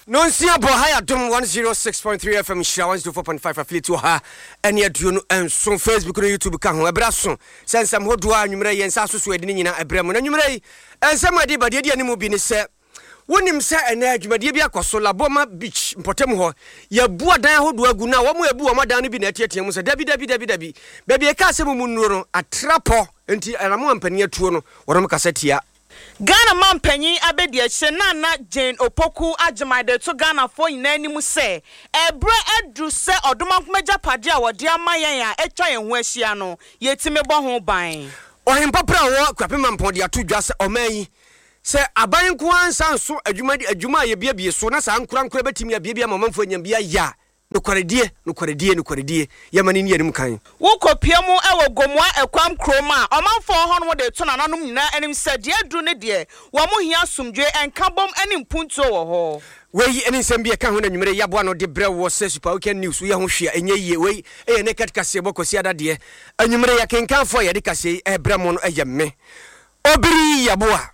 Nonsia Bohaya Dum 106.3 FM Shira 104.5 affiliate to her and yet you and some Facebook and YouTube can ho ebraso send some hodua numere yensa so so edini nyina ebrem na numere ensamade bade de animu bi ne se wonim se ena adwumade bi akoso Laboma Beach mpotem ho ya bua dan hodua gu na wo mo ebu wo madan no bi na etiatia mu se dabi baby e ka se mu nuro no atrapo enti anamo ampani atuo no worom kasatia Ghana man penyin abedi Nana Jane Opoku Ajimade to Ghana for inanimu se ebre edru se odomankomeja pade a wode amayen a etwa yen ho ahia no yetime bɔ ho ban ohempapra wo kwapema mpode ato dwa se oman se aban ko ansa so adwuma ye biabie so na sa ankura betimi abiabia mamamfo anyambia ya nokwaredie yamani ni anim kan wo kopia mu ewo gomwa ekwam kroma omanfo ho no de to nananom nyina anim sade adru ne de wo mo hia sumdwe enkabom anim punto wo ho wei eni nsembia ka ho na nwumere yabo no de bre wo se super weekend news ye ho hwea enye yie wei ne katkase bokosi adade anwumere ya kenkanfo ye de kase bre mo no ayemme obiri yaboa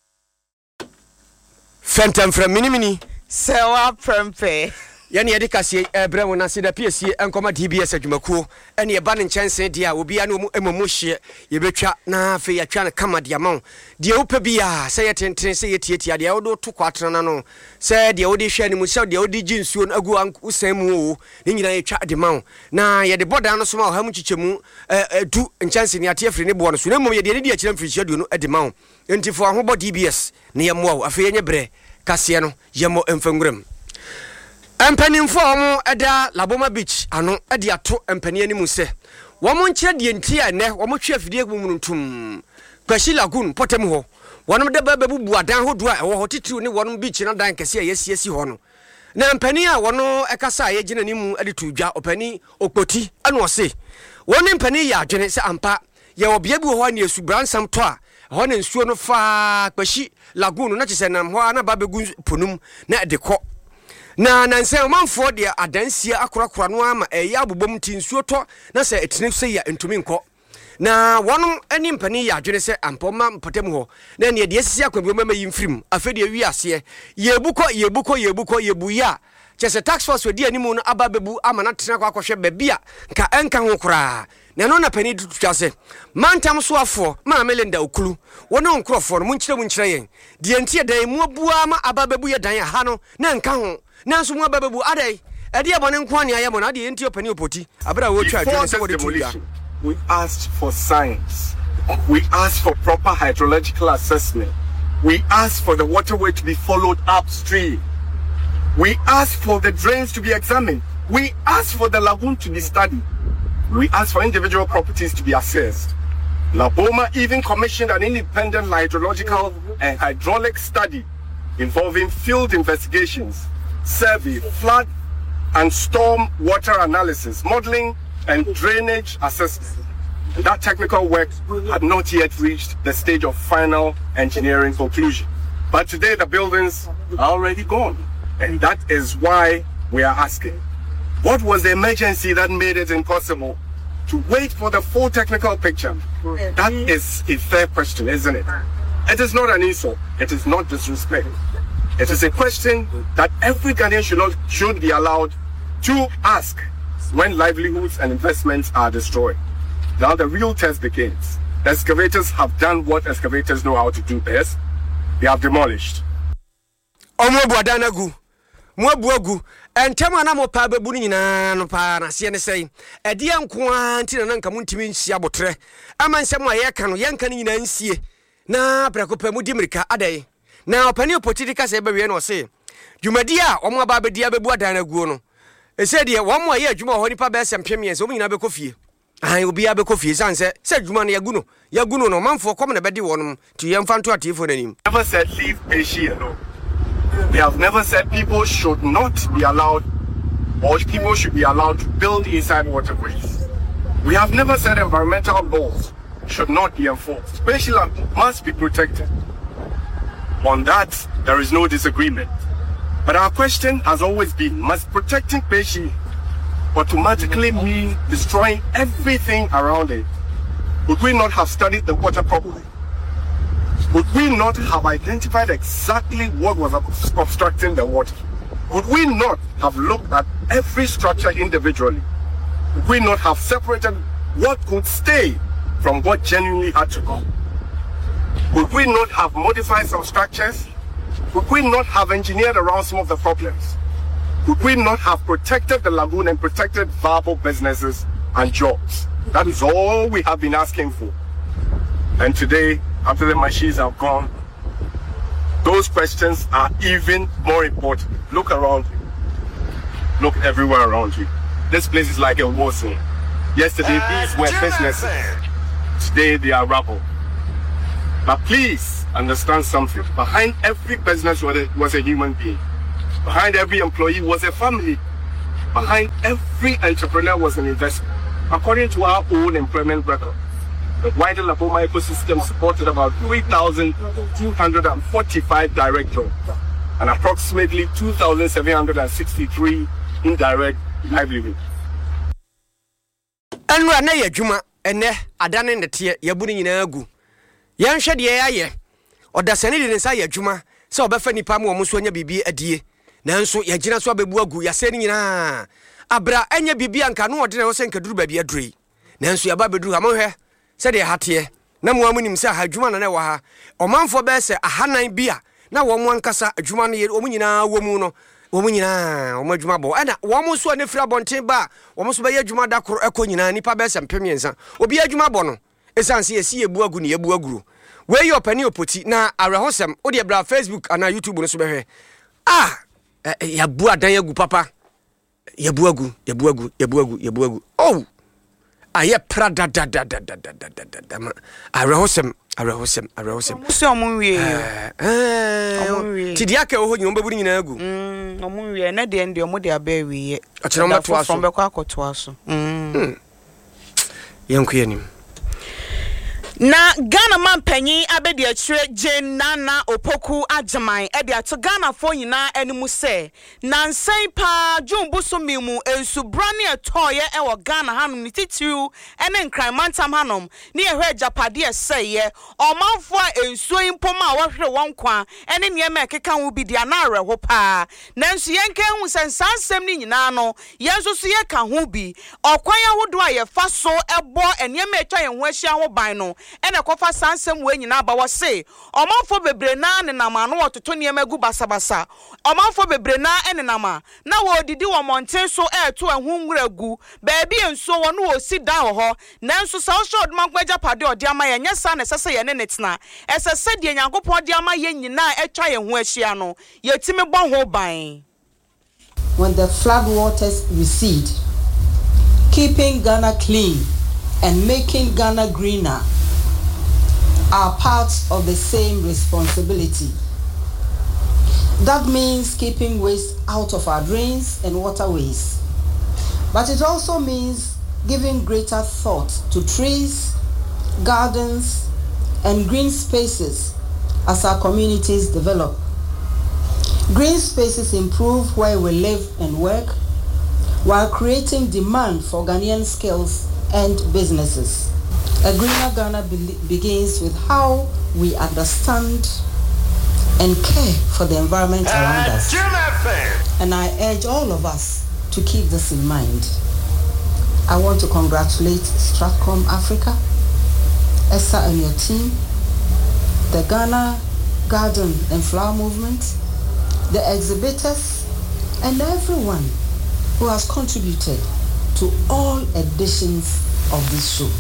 Phantom from minimini sewa prempe yani yedi kase bre wo na se da piesie enkoma DBS adwumakuo ene ye ba ne nkyɛnse dia obi ane emu hye ye betwa na afi ya twa na kama dia ma dia upa bia se ye tenten se ye tietia dia wo do to kwatena na no se dia wo de hwe animu se dia wo de jinsuo no agu usan mu o ne nyina ye twa de ma na ye de boda no so ma ha mu chichemu du nkyɛnse ne ate afiri ne bo no so na mom ye de dia kyerɛ mfiri hyedu no de ma enti fo ahobɔ DBS ne ye mo afi ye nye bre kase no ye mo emfanguram Empanimfo omo eda Laboma Beach ano ede ato empani ani mu se wo mo nkyere de ntia ne wo mo hwe afidie gumuntum Kwashi Lagoon potem ho wonom de babubu adan hodo a wo hotitiw ne wonom beach na dan kase a yesiesi ho no na empani a wono ekasa ye gina ni mu ade tudwa opani okpoti ano se wono empani ya adwene se ampa ye obia bi ho ne esubransam to a ho ne nsuo no fa Kwashi Lagoon na kyese nam ho na babegu ponum na de kɔ na nanse manfo de adansia akorakora no ama eya abobom tinsuo to na se etine se ya entumi nkɔ na wonom ani mpani ya adwene se ampoma mpatem ho na ne de asisi akwabi mama yimfrim afede wi ase yebuya kyese tax force odi animu no ababebu ama na tena kwa akɔhwɛ babia nka enka ho kora na no na pani tutwa se mantam so afo ma Melinda Okulu wono nkrofo no munkyerɛ yen de entie dan mu abua ma ababebu ye dan ha no na nka ho nanso mu ababebu adai ade abone nko ane ayemo na de enti opani opoti abra wo twa adwene se wo de tuya. We asked for science. We asked for proper hydrological assessment. We asked for the waterway to be followed upstream. We asked for the drains to be examined. We asked for the lagoon to be studied. We asked for individual properties to be assessed. Laboma even commissioned an independent hydrological and hydraulic study involving field investigations, survey, flood and storm water analysis, modeling and drainage assessment. That technical work had not yet reached the stage of final engineering conclusion. But today the buildings are already gone. And that is why we are asking, what was the emergency that made it impossible to wait for the full technical picture? That is a fair question, isn't it? It is not an insult. It is not disrespect. It is a question that every Ghanaian should be allowed to ask when livelihoods and investments are destroyed. Now the real test begins. Excavators have done what excavators know how to do best. They have demolished. Mwabuagu entema na mo pa bebu nyina no pa na se ne sei ede anko anti na nka muntimi nsia botre ama nsem a ye ka no ye nka nyina nsie na prekopa mu dimirika adai na opani opotiti ka se bewe no se dwumadi a omo aba bedi abebu adan na guo no ese de womo aye adwuma ho nipa be sempemie se omo nyina be kofie ai obi abe kofie sanse se dwuma no yaguno no manfo kom na bedi wonom tu ye mfanto atifo nanim. Never said leave Asia alone. We have never said people should not be allowed or people should be allowed to build inside waterways. We have never said environmental laws should not be enforced. Spatial land must be protected. On that, there is no disagreement. But our question has always been, must protecting Peshi automatically mean destroying everything around it? Would we not have studied the water properly? Would we not have identified exactly what was obstructing the water? Would we not have looked at every structure individually? Would we not have separated what could stay from what genuinely had to go? Would we not have modified some structures? Would we not have engineered around some of the problems? Would we not have protected the lagoon and protected viable businesses and jobs? That is all we have been asking for. And today, after the machines have gone, those questions are even more important. Look around you. Look everywhere around you. This place is like a war zone. Yesterday, these were businesses. Today, they are rubble. But please understand something. Behind every business was a human being. Behind every employee was a family. Behind every entrepreneur was an investment. According to our own employment record, the wider Laboma ecosystem supported about 3,245 direct jobs and approximately 2,763 indirect livelihoods. Enra na yadwuma ene adane ndete yabuni nyina agu. Yanhwe de yaye. Odasane de nsa yadwuma se obefa nipa mu omuso anya bibi adie. Nanso yagina so abebu agu yase ni nyina. Abra anya bibi anka no ode na wo se nkaduru ba bi adrei. Nanso yaba beduru ha mohwe se de hate. Na mo amunim se hadwuma na wa ha. Omanfo be se ahanan bia na wo mo ankasa adwuma no ye omu nyina wo mu no. Womu nyina omo adwuma bo ana womo so ne fira bonten ba womo so be adwuma da koro eko nyina nipa be se mpemiensa obi adwuma bo no esanse yesi yebu agu ne yebu aguru we yi opani opoti na arehosem odi bra Facebook ana YouTube no so behwe yabu adan agu papa yebu agu oh aye prada da arehosem so omunwie tidiake ho nyom baburu nyina agu omunwie na de ndi omo de abawiye achiro matwa so from be kwa akotoa so yenkuyenim na Ghana man panyin abedi achire Jane Nana Opoku Ajaman e de ato Ghana fo nyina animu se nansan pa jumbu so mimu ensubrane etoye e wo Ghana hanum ni titiru ene nkran mantam hanom ne ehwe japade eseye omanfo a ensuo impoma a wohwere won kwa ene niema ekeka ho bi dia na areho pa nanso yenka hu sensansem ni nyina no yenso so ye ka ho bi okwan ahodo a ye fa so ebo eniema etwa ye ho ahia ho ban no ene kofa sansem we nyina ba wo se omanfo bebre na ne nama no ototo niema gu basabasa omanfo bebre na ene nama na wo didi wo monten so eto ehun nwura gu ba bi enso wo no wo si da ho nanso sa wo shod mankwaja pade odi ama ye nyesa na sese ye ne netena esese de nyankopon de ama ye nyina etwa ye ho ahia no yetimi bo ho ban. When the flood waters recede, keeping Ghana clean and making Ghana greener are parts of the same responsibility. That means keeping waste out of our drains and waterways. But it also means giving greater thought to trees, gardens, and green spaces as our communities develop. Green spaces improve where we live and work, while creating demand for Ghanaian skills and businesses. A greener Ghana begins with how we understand and care for the environment around us. And I urge all of us to keep this in mind. I want to congratulate Stratcom Africa, Esther and your team, the Ghana Garden and Flower Movement, the exhibitors, and everyone who has contributed to all editions of this show.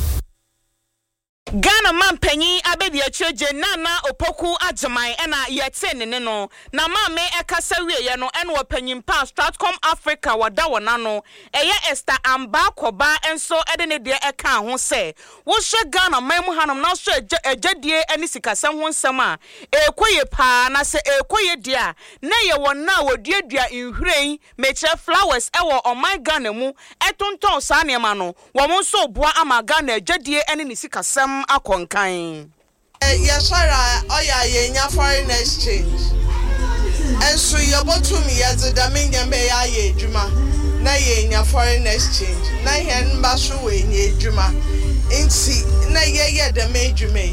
Ghana man panyin abedi achire Jane Nana Opoku Ajaman ena yete ne no na ma me ekasa wiye no ene wo panyin pa Stratcom Africa wada wona no eye Esther Amba Koba enso ede ne de eka ho se wo hwe Ghana man mu hanom na so ejadie ene sikasem ho nsem a ekoye pa na se ekoye dia na ye wona woduadua nhwiren mechire flowers ewo oman Ghana mu etonton sa ne ma no wo mo so boa ama Ghana ejadie ene ni sikasem akonkan yashara oya yenya foreign exchange enso yobotumi yazidaminya be ya yedwuma na yenya foreign exchange na hen ba so we nya edwuma nti na ye dem edwuma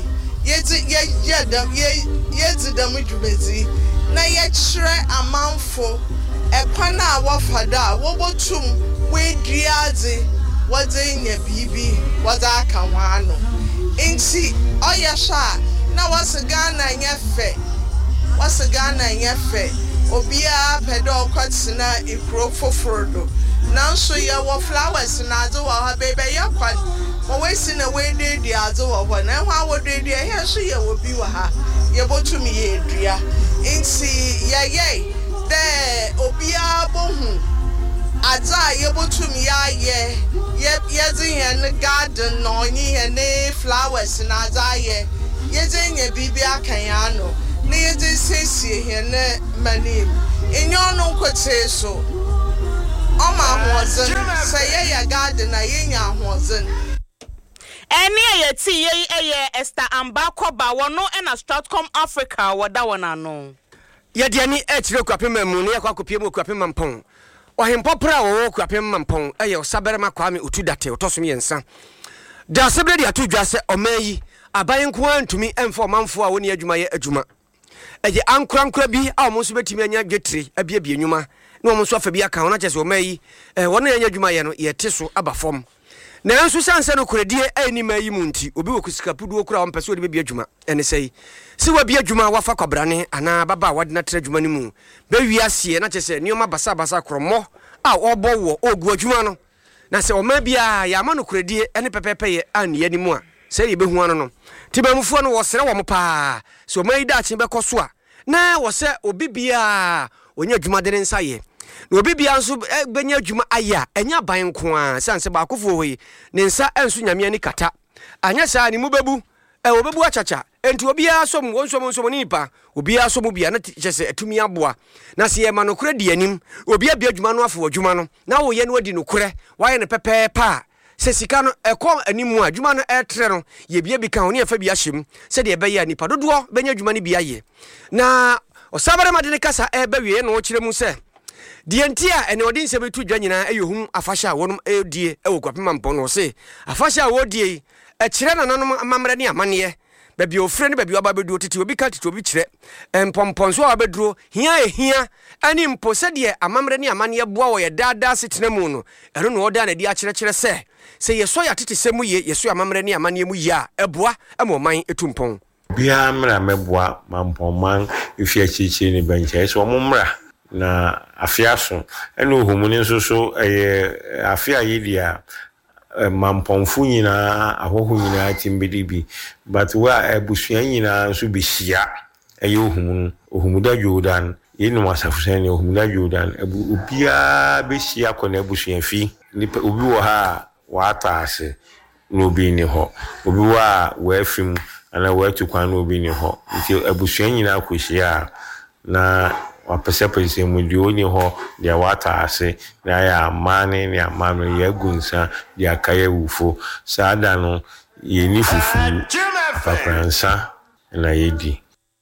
yezidam edwumezi na ye kyerɛ amanfo ekwana wafada wobotum we driaze wode nya bibi wode aka hwano inti oyasha na wasagana nyefe obia pedo kwatsina ikro foforodo nanso ye wo flowers na ade wo ha bebe yakwa mo wesi na we de ade wo na hwa wo de he so ye wo bi wo ha ye botumi ye dua inti ye de obia bohu aza ye botumi ye zin garden no nyi ne flowers na aza ye zin ye bibia kan ano ne ye zin sesi he ne manim enyo no kwote so Oma hozen say ya garden na yenya hozen eni ye ti ye Esther Ambakoba wono na Stratcom Africa woda wona no ye de ani etire kwapem mu ne yakwa mu kwapem mampon ohempopra wo kwapem mampon eye osaberema kwame otudate otosom yensa da sebre de atudwa se omayi aban nko antumi emfo manfo a woni adwuma ye adwuma eye ankurankura bi a omo so betimi anya dwetire abia enwuma na omo so afa bi aka wona chese omayi wona anya adwuma ye no ye te so abafom na enso sanse no koredie ani mayi munti obi wo kusikapudu okura wo mpese odi be adwuma ene sei si wa bi adwuma wafa kwabrane ana baba wade na tra adwuma ni mu be wiase na chese nioma basa kromo a obo wo ogu adwuma no na se oma bia ya ma no koredie ene pepepe ye an ye ni mu a se ye behu ano no tibamufo no wo sere wo mpa se oma yi da chi be koso a na wo se obi bia onya adwuma de nsa ye na obi bia nso benya adwuma aya enya ban nko a sanse ba akofo hoyi ne nsa enso nyame ani kata anya saa ni mu bebu obebu achacha enti obi asom wonsom ni pa obi asom bia na chese atumi aboa na se ye ma no kure di anim obi abia adwuma no afo adwuma no na wo ye no adi no kure waye ne pepepa se sika no ekọ animu adwuma no etre no ye bia bi kan oni afa bi ahyem se de ebe ya nipa dodo benya adwuma ni bia ye na osabare madene kasa ebe wie no kire mu se die ntia ene odin se betu dwa nyina eyohum afahya wonum edie ewokwape mampon no se afahya wodie kire nananom amamre ne amane baby ofre ne baby obabedu titi obi ka titi obi kire empomponso abeduro hia ani mpo se de amamre ne amane boa wo ye dada setena mu no ero no oda na di akire se yeso ya titi semu ye yeso amamre ne amane mu ya eboa amoman etumpon bia mra meboa mampoman ifia chichi ne benche so momra na afiaso ene ohumuni nso so afia yidia mamponfu nyina ahohu nyina timbedibi but wa ebusua nyina nso behia ohumuda Jordan yenu wasafusene ohumuda Jordan obia behia kona ebusua fi nipa obi wo ha wataase no bi ni ho obi wa wafim ana watu kwa no bi ni ho nti ebusua nyina akohia na wapese mu ni ho dia wataase na ya amane ni amame ya gunsa dia kaya wufo saada no ye ni fufu papransa na yedi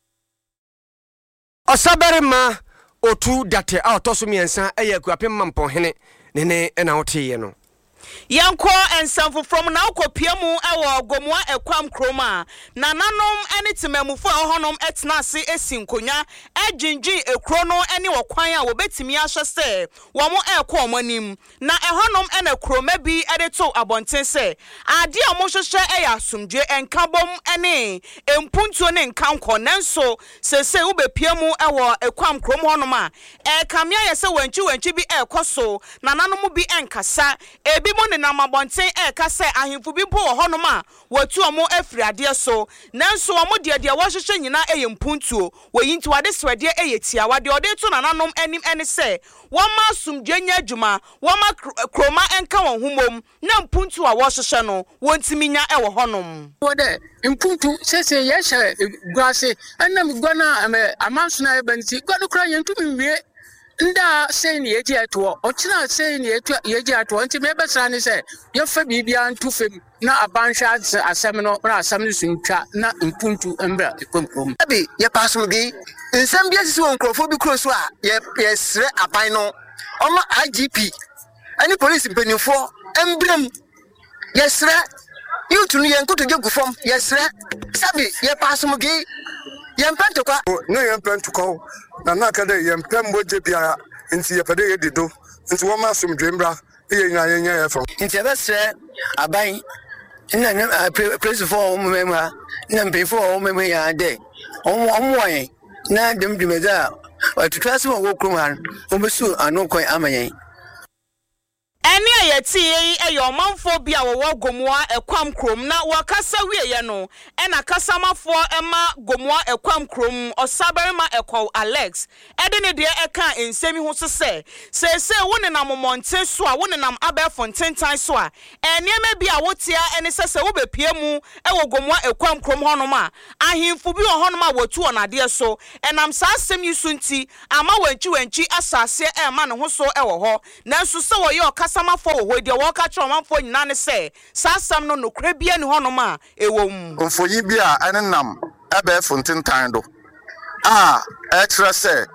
osaberema otu date a otoso miensa eye akuapem mampon hene ne na wote no Yanko ensamfo from na okopiamu ewo gomwa ekwam kroma na nanom ene temamufo honom etna ase esinkonya ejinjin ekro no ene wokwan a wobetimi ahye se wo mo ekọ omanim na ehonom ene kroma bi edeto abonten se ade a mo hwehwe eya asumdwe enkabom ene empuntuo ne nkanko nanso sese ubepiamu ewo ekwam krom honom a kamia yese wanchi bi ekoso na nanom bi enkasa ebi ne na mabonten kase ahemfu bi po honom a watu omo afiri ade so nanso omo de wo hwehwe nyina empuntuo woyinti wade swede eyetia wade ode to nananom anim ene se woma asumdwenya adwuma woma kroma enka won humom na mpuntuo a wo hwehwe no wontiminya ewo honom wode mpuntu sese yesha guase anam gona amansuna ebanti godo kra yentumi wie nda sei ni eji ato ochina sei ni eji ato nti mebesra ni se yefa bibia ntufem na abanhwa asem no na asem ni suntwa na mpuntu embra ekomkom abi ye paso bi nsem bi asisi won krofo bi kro so a ye sre aban no omo IGP ani police mpanifo embrem ye sre yutunu ye nkoto gegufom ye sre sabi ye paso gi yempentokwa no yempentukwa na nakade yempemboje bia nti ye pede ye dido nti wo ma asum dwembra ye nya ye fa nti ebesre aban na president for mema na mpe for mema ya de omwoyen na dem dimeda atutwase wo krom han obesu anokon amanyen Eni ayeti eyo manfo bia wo gomwa ekwam krom na wakasa wieye no ena kasamafo ema gomwa ekwam krom osaberima ekwo Alex edene de eka ensemi ho sese sese woni na momonte so a woni nam abefontentan so a eniema bia wotia ene sese wo bepie mu ewo gomwa ekwam krom honom a ahimfo bi honom a watu onade so enam sa asem yisunti ama wanchi asase ema ne ho so ewo ho nanso se wo ye samafo wo de wo ka tro manfo nyina ne se sasam no nokra bia ni honom a ewom onfoyi bia enenam ebe fontentan do ekra se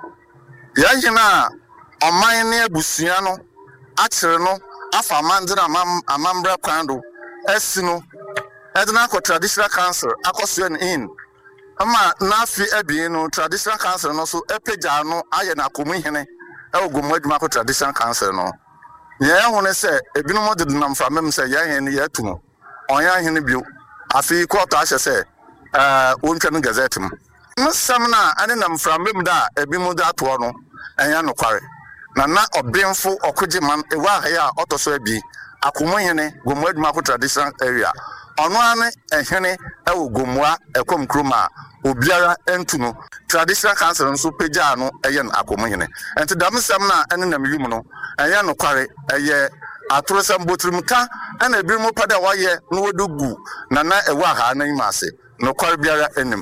yanyina oman ne abusua no akere no afa mandira amambra kwan do esi no edna ko traditional council akoso in ama nafi abi no traditional council no so epeja no aye na komu hene ewogomu adwuma ko traditional council no ye hone se ebinom de nam famem se ye hen ye tumo onya hen bio afi court ahye se wontwa no gazette m nsam na ane nam famem da ebinom da to no enya no kware na obenfo okoje man ewa ha ya otoso abi akomo hene gomu adwuma ko traditional area ono ane ehene ewo gomua ekom kroma obiara entuno traditional council nso peja no eyen akomo hene enti damsam na ene nam yum no enya no kware eye atorosam botrimka ana ebirimo pada waye no wodogu na ewa ha na imase no kware biara enim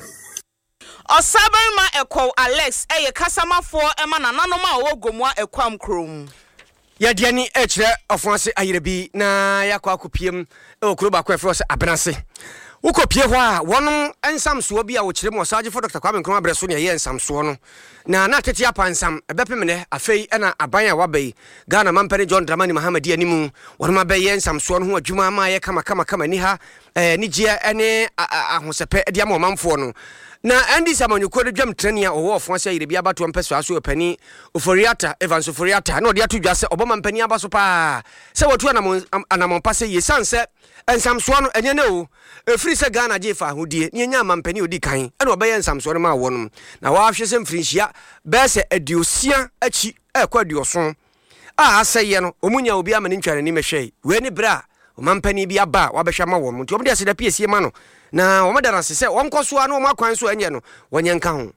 Osaberima ekwo Alex eye kasamafo ema nananoma a wo gomua ekwam krom Yadiani echre ofonse ayerebi na yakwa akopiem okuro ba kwefro se abenase ukopie ho a wonom ensamso bi a wo kire mo saje for Dr. Kwame Nkrumah abreso ne ye ensamso no na tete apansam ebepemene afei ena aban a wabai Ghana Mampere John Dramani Mahamadi animu wonom abaye ensamso no ho adwuma ma ye kama ni ha ni gye ene ahosepe de am omamfo no na Andy Samanyuko de dwam trania owo ofonse ayerebi abato mpeso aso opani Oforiata Evans Oforiata na ode atodwa se oboma mpani abaso pa se watu anamompa se ye sanse ensamso no enye ne o efiri se Ghana jefa hodie ni enya mampani odi kan ena obaye ensamso no ma wonom na waahwe se mfirinhia be se adiosia achi ekwa adioso aseye no omunya obi amane ntware ni mehwe we ni bra omampani bi aba wabehwa ma wo nti omde aseda piesie ma no na omedara se wonkoso anu omakwan so enye no wonyenka ho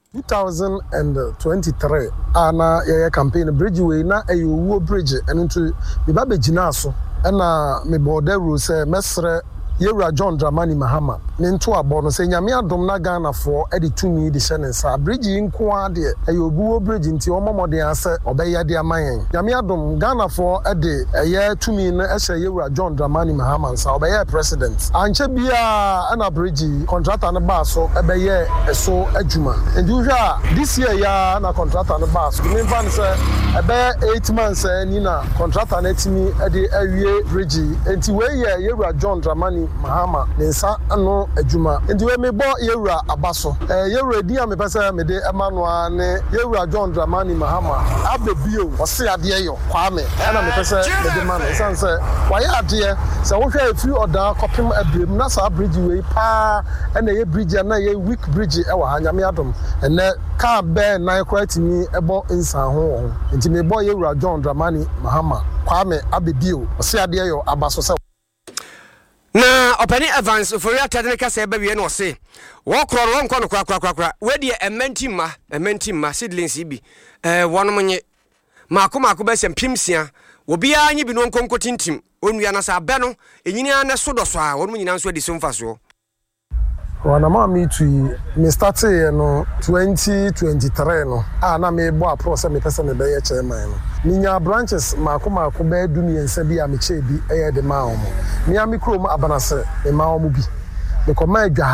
2023 ana ye campaign Bridgeway na ayowo bridge eno ntu me ba begina so na me border se mesre Yewura John Dramani Mahama ne nto abo no se nyame adom na Ghana fo edi tumi di senensa bridge nko ade ayobuwo bridge nti omomode ase obeya de amayen nyame adom Ghana fo edi eye tumi na ehye Yewura John Dramani Mahama nsa obeya president anche bia na bridge contractor ne ba so ebeye eso adwuma ndi hwa this year ya na contractor ne ba so me fan se ebe 8 months ni na contractor na timi edi awie bridge enti we ye Yewura John Dramani Mahama nensa ano adwuma ndi we me bo Yewura abaso Yewura di am pese me de emanoa ne Yewura John Dramani Mahama abebio ose ade yo kwame na me pese me de man sense why ade se wo hwa efiri oda kopem abrem na sa bridge we pa na ye bridge na ye weak bridge e wa hanyame adom ene ka be na kwatimi ebo insan ho nti me bo Yewura John Dramani Mahama kwame abebio ose ade yo abaso se na opani Evans Oforiata de ka se ba wie no se wo kroro won kono kwa we de ementima seedlings bi wonom nye mako ba sem pimsia obia anyi bi no nkonkotintim onua na sa be no enyini ana so do so a wonom nyina nso adi so mfaso wana ma mi tu me start no 2023 no na me bo apro se me pese me be ye chairman no ninya branches mako be du mi ensa bi a me chebi eye de ma omo mi ami krom abanase me ma omo bi me ko ma adwa ha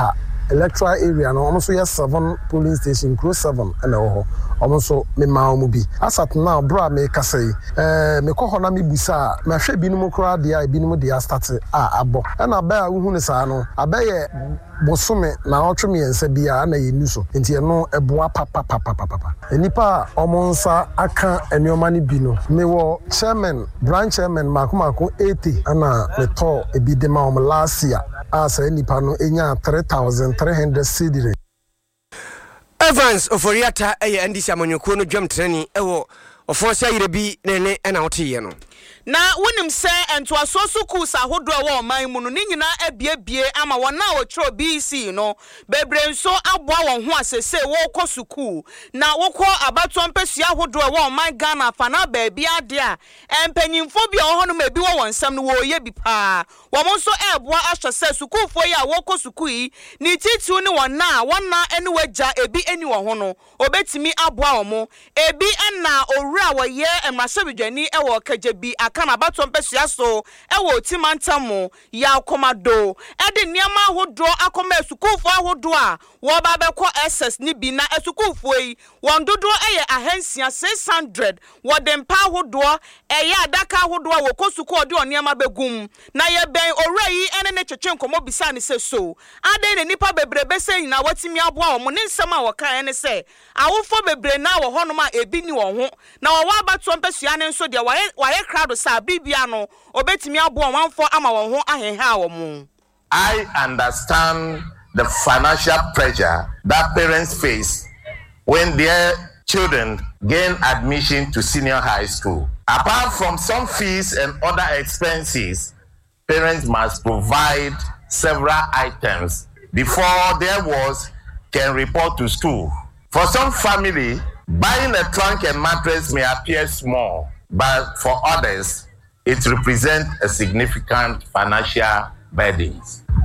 electoral area no almost yes 7 polling station close 7 and almost me ma bi asat now bra me kasa me ko hona me busa me hwe binom kra dia binom dia start abo na ba hu ne sa no abaye bosome na otweme yensa bia na yenu so enti no eboa papa enipa omonsa aka enioma ne bi no me wo chairman branch chairman makomako 80 ana me to ebi de ma last year as enipa no enya 3300 cedi. Evans Oforiata eye ndisi amanyoko no dwam trani ewo ofonsa yirebi nene na wote no na wonim se ento asoso ku sa hodo a wo man mu no ni nyina abiebie ama wona wo tro BC no bebre nso aboa won ho asese wo kɔ suku na wo kɔ abato mpesua hodo a wo man Ghana fa na ba bia de a empanyimfo bia wo hono ma bi wo wonsam no wo ye bi pa wo mo nso eboa ahwe se sukufo yi a wo kɔ suku yi ni titu ni wona ene wagya ebi eni wo ho no obetimi aboa wo mo ebi na owura wo ye emrasebedwani ewo kajebi kana bato mpesua so ewo timantamu ya komado ede niama hodo akoma sukufo ahodo a wo ba bekọ SS ni bi na sukufo yi won dodo eye ahansia 600 wo de mpa hodo eye adaka hodo a wo kosuku ode oniama begum na ye ben owura yi ene ne twetwe nkomo bisa ne se so ade ne nipa bebrebe se nyina watimi aboa wo ne nsem a wo kan ne se awofo bebre na wo honom a ebi ni wo ho na wo abato mpesua ne nso de waye crowd sa bibia no obetimi aboa wanfo ama wo ho aheha wo mu. I understand the financial pressure that parents face when their children gain admission to senior high school. Apart from some fees and other expenses, parents must provide several items before their wards can report to school. For some family, buying a trunk and mattress may appear small, but for others, it represents a significant financial burden.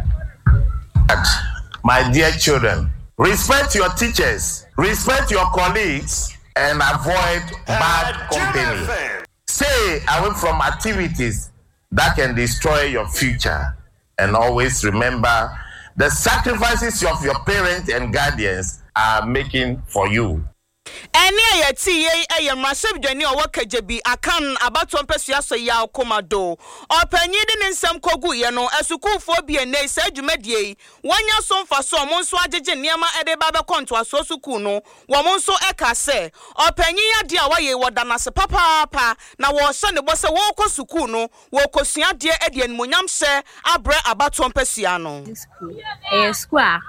My dear children, respect your teachers, respect your colleagues, and avoid bad company. Stay away from activities that can destroy your future. And always remember the sacrifices of your parents and guardians are making for you. Eni ayeti ye mrasebdwani owo kajebi akan abato mpesua so ya komado opanyi de nsem kogu ye no asukufo bie nei sa dwumadie wanya so mfa so mo nso agege niema ede ba be konto aso suku no wo mo nso eka se opanyi ya de a waye wodanase papa na wo hye ne bo se wo kɔ suku no wo kosua de ede animonyam hye abre abato mpesua no school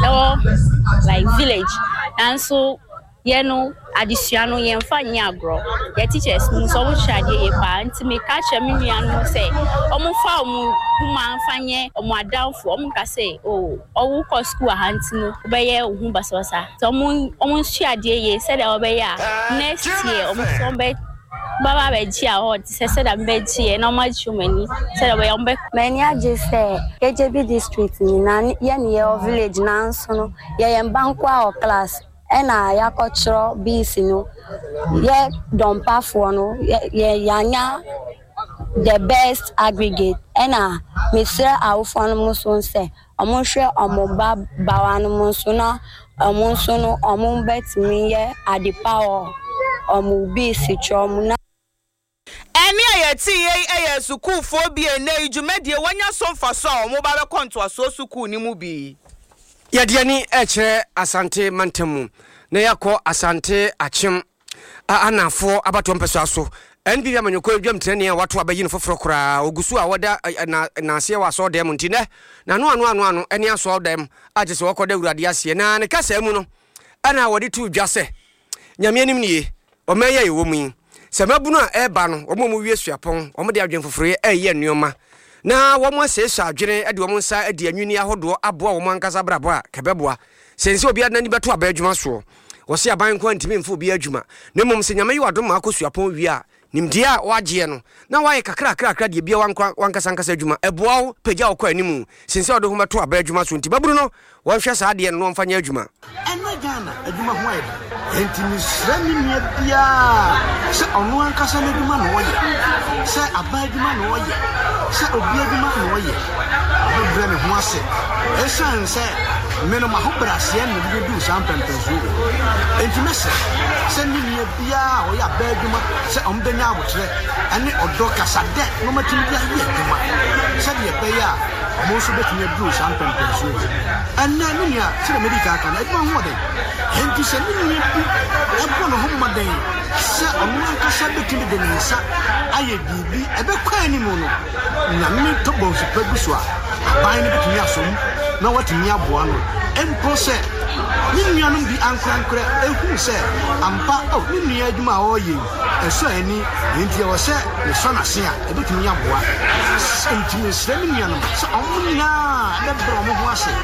like village and so no additional yemfa nyagro your teachers no so much idea ye pa nti me ka che me nuanu say omufa omu huma fanye omu adamfo omu ka say owu ko school ha nti no obeye ohu basosa so omu hia idea ye say that obeye next year omu so be baba be ji a hot say that be ji na ma chumani say that we ombe many aje say KJB district ni na ye ne village na nso no ye mbankwa o class ena ya kochro BC no ye dompa fo no ye yanya the best aggregate ena misra awfo no muso nse omonhwe omoba bawano muso na omonso no omonbetimi ye adipa o omu BC chom na eni ayeti ye sukufo bi ene ijumedie wanya somfa so omoba be konto aso suku ni mu bi Yadiani eche asante mantemu na yako asante achim anafo abato mpeso aso NB amanyoko dwam treni a wato abayin foforo kura ogusu a woda na ase wa so dem ntine na no eni aso dem agese wokoda urade ase na ne kasa mu no ana wode tu dwase nyame anim nie o meya ye wo mu se mabunu a eba no omo wie suapon omo de adwen foforo ye nneoma na wo mo asesa adwene ade wo mo nsa ade anwini ahodo aboa wo mo ankasa brabo a kebeboa sense obi adani beto aba adwuma so wo se aban ko ntimi mfo obi adwuma na mom se nyame yi wadom akosuapon wi a nimdia waje no na waye kakra de bia wankasa ankasa adwuma eboa wo pagya wo kwa animu sense odo ho beto aba adwuma so nti baburu no wo hwe sa ade no mfanya adwuma ena Ghana adwuma ho ai enti srani nia bia se onu ankasa na adwuma no woye se aba adwuma no woye se obi adwuma no woye abebre ne ho ase esan se meno ma ho braseɛ na de du san pɛmpɛnso enti mɛsɛ sɛ ni ne bia o ya ba adwuma sɛ ɔmbɛnya abotrɛ ɛne ɔdɔ kasade no matimi bia yɛ adwuma sɛ de bɛyɛ a mo so betumi du san pɛmpɛnso ɛna ne nya sɛ medical kan adwuma ho de enti sɛ ni ne bi ɛbɔ no ho maden sɛ ɔno ankasa betumi de ne nsa ayɛ bibi ɛbɛkwa ni mu no na me to bɔ so pagu so a aban ne betumi asom na watumi aboa no empo sɛ ni nuanom bi ankrankra ehu sɛ ampa ni nua adwuma a ɔyɛ ɛsɔ ani enti ɛwɔ sɛ ne sɔ n'ase a ebetumi aboa enti mesrɛ ni nuanom sɛ ɔmo nyinaa bɛbrɛ ɔmo ho ase.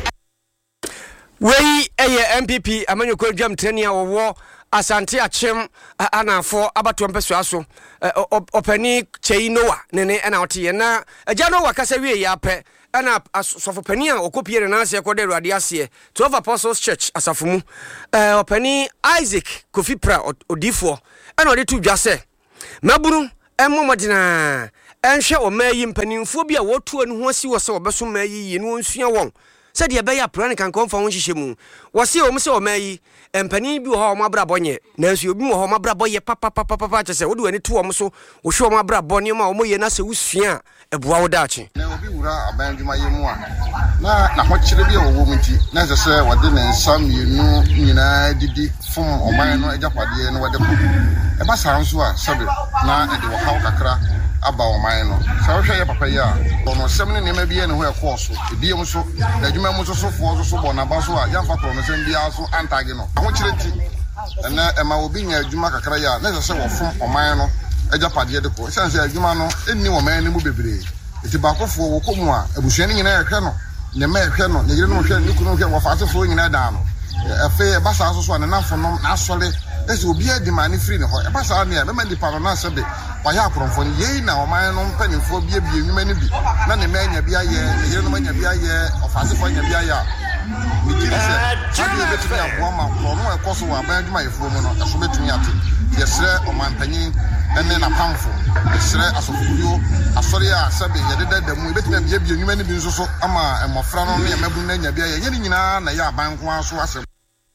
Wei ɛyɛ MPP amanyɔkɔ dwam trani a wɔwɔ Asante Achem anafo abato mpɛsoa so opani Chei Noah nene ɛna ɔte na agya no wakasa wie ya pɛ ɛna sɔfopani a okopie ne nanse kɔde Awurade ase 12 Apostles Church asafo mu opani Isaac Kofi Pra odifo ɛna ɔde to dwa sɛ mabunu ɛmmɔmɔdena ɛnhwɛ ɔmayi mpanimfo bi a wɔtu anu ho asi wɔ sɛ wɔbɛso mayi no nsua wɔn sɛ de bɛyɛ prane kan konfa ho hyehyɛ mu wɔse o mu sɛ ɔmayi mpani bi wɔ hɔ ɔmo abrabɔ nyɛ nanso obi wɔ hɔ ɔmo abrabɔ yɛ papa kyɛ sɛ wode wani to ɔmo so wo hwɛ ɔmo abrabɔ ne ma ɔmo yɛ na sɛ wusua ɛboa wo daakye na obi wura aban dwuma yɛ mu a na ho kyerɛ bi a wɔwɔ mu nti na sɛ sɛ wɔde ne nsa mmienu nyinaa didi fom ɔman no agyapadeɛ no wɔde kɔ ɛba saa nso a sɛbe na ɛde wɔhaw kakra aba ɔman no sɛ wohwɛ yɛ papa yi a ɔno sɛm ne nneɛma bi yɛ ne ho ɛkɔɔ so ebiem so na adwuma mu so sofoɔ so bɔ naba so a yɛmfa tɔɔ no sɛm biara so antage no ahokyerɛ ti ɛnɛ ɛma obi nya adwuma kakra yi a na sɛ sɛ wɔfom ɔman no agyapadeɛ de kɔ ɛsiane sɛ adwuma no ɛnni ɔman no mu bebree ɛti baakofoɔ wɔkɔ mu a abusua no nyinaa ɛhwɛ no ne mma ɛhwɛ no ne yere no hwɛ ne kunu hwɛ wɔfaasefoɔ nyinaa daa no afei ɛba saa so a ne namfonom n'asɔre ɛsɛ obiara di ma ne firi ne hɔ ɛba saa ne a bɛma nipa no na sɛ de wayɛ akorɔmfoɔ no yei na ɔman no mpanimfoɔ biabie nnwuma no bi na ne mma anya bi ayɛ ne yere no anya bi ayɛ ɔfaasefoɔ anya bi ayɛ a megye sɛ adeɛ bɛtumi aboa ma korɔ no ɛkɔ so wɔ aban adwumayɛfoɔ mu no ɛso bɛtumi ate yɛsrɛ ɔmanpanyin ɛne n'apamfo yɛsrɛ asɔfokuo asɔre a sɛbe yɛdeda da mu yɛbɛtumi abiabie nnwuma no bi nso so ama mmɔfra no ne yɛmabunu no anya bi ayɛ yɛne nyinaa na yɛ aban nko ara so asɛm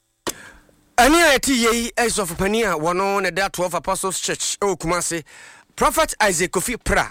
ani a ti yei ɛsɔfopani a wɔno ne da 12 Apostles Church Kumase Prophet Isaac Kofi Pra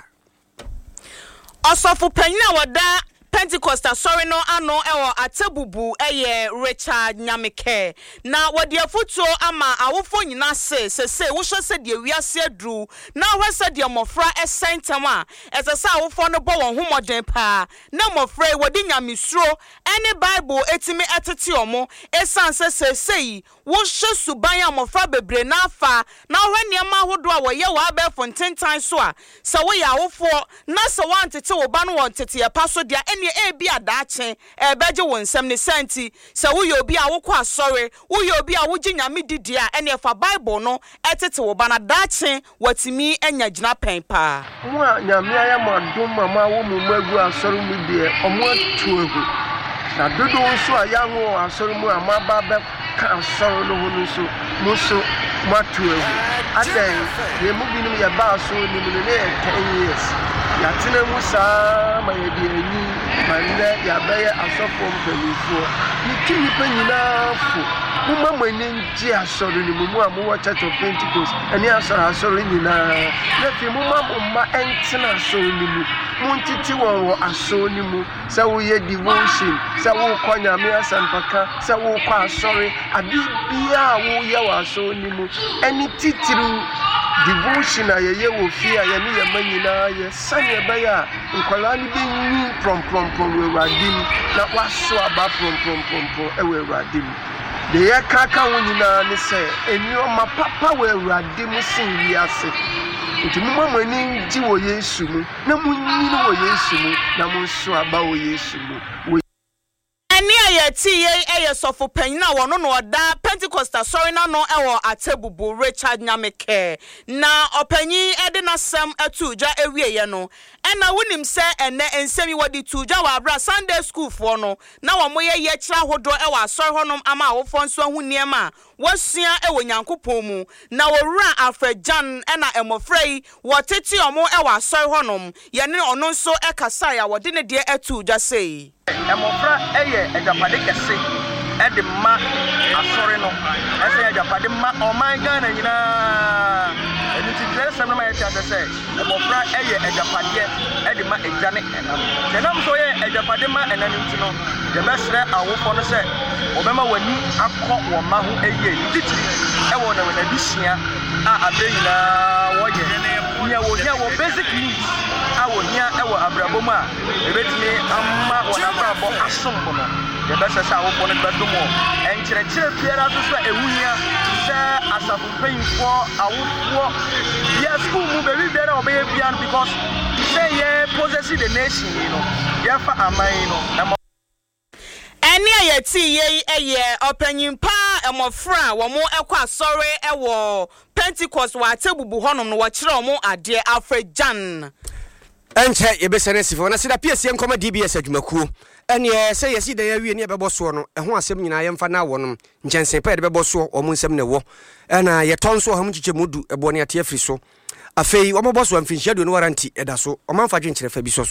ɔsɔfopani a wɔda Pentecostal sorry no ano ewo atebubu eye Richard Nyameke na wodi afutuo ama awofo nyina se wo hwe se de wiase adru na hwe se de mofra esentam a esesa awofo no bo won homoden pa na mofra wodi nyamesuro ene Bible etimi etete omo esan se wo hwe suban a mofra bebre na afa na hwe niam ahodo a woye wa ba fontentan so a se wo ya awofo na se wantete wo ba no won tete e pa so dia ebi adache ebeje won nsem ne santi se wo ye obi a wo kwa sorry wo ye obi a wo ginyame didi a ene fa Bible no etete wo ba na dache watimi anya gina pen pa mo a nyame aya mo adom mama wo mu magu asori mu de omo atu egu na dodo nso a ya ho asori mu amaba be ka asori no ho nso mo so matu egu adan ye mu binum ye ba so ni mu ne 10 years ya tena mu saa ma ye de ani manne ya beye asofo mpanyifo ni tumi panyina fu mu mamani nji asori ni mu a mu Church of Pentecost ani asori nyina na fi mu mamma entena asori ni mu ntiti won asori ni mu se wo ye devotion se wo kwanya me asampaka se wo kwa asori abibia wo ye wa asori ni mu ani titiru devotion a ye wo fi a ye ne ye manyina ye sane be ya nkwala ni bi nyi prom we radim na waso aba prom e we radim de ye kaka wonyina ne se enioma papa we radim sin wiase nti mu mamani nji wo Yesu mu na mu nyi no wo Yesu mu na mu so aba wo Yesu mu eye sofo panyin na wono no oda Pentecostal sorry na no ewo atebubu Richard Nyameke na opanyin ede na sam atuja ewieye no ena wonim se ene ensemi wodi tuja wa abra Sunday school for no na wo moye ye kira hodo ewo asori honom ama awofo nso ahu niema wasua ewo Nyankopon mu na wowura afrejan ena emofrei woteti omo ewo asori honom ye ne ono nso ekasa ya wode ne de atuja sei emofra eye edapade kese ɛde ma asɔre no ɛsɛ yɛ agyapade ma ɔman Ghana nyinaa ɛno nti kyerɛsɛm no ma yɛte asɛ sɛ mmɔfra ɛyɛ agyapadeɛ ɛde ma agya ne ɛnam sɛ nam so yɛ agyapade ma ɛna no nti no yɛbɛsrɛ awofoɔ no sɛ wɔbɛma w'ani akɔ wɔ ma ho ɛyie titiri ɛwɔ na n'adesua a abere nyinaa wɔyɛ nea wɔhia wɔ basic needs a wɔhia ɛwɔ abrabɔ mu a ɛbɛtumi ama wɔn abrabɔ asom no yɛbɛsɛ sɛ awofoɔ no bɛdom wɔ ɛnkyerɛkyerɛ biara nso sɛ ɛwuhia sɛ asafo mpanyinfoɔ awofoɔ bia school mu baabi biara a wɔbɛyɛ bia no because sɛ yɛ possess the nation yi no yɛfa aman yi no Eni ayeti ye eye opanyin pa emofra wo mo ekwa asore ewo Pentecost wa tebubu honom no wo kire mo ade Afrejan enche yebesene sifo na sida PSM nkoma DBS adwumakuo ene se yesi da ya wie ne bebo so no eho asem nyina yemfa na wonom nkyensen pa de bebo so omo nsem ne wo na yetonso ham chiche mudu ebo ne ate afri so afei omo boso amfinhia do no warranty eda so omanfa dwenkyere fa bi so